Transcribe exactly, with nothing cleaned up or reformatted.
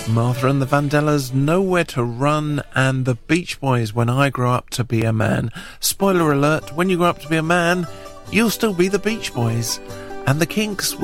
Martha and the Vandellas, Nowhere to Run, and the Beach Boys, When I Grow Up to Be a Man. Spoiler alert, when you grow up to be a man, you'll still be the Beach Boys. And the Kinks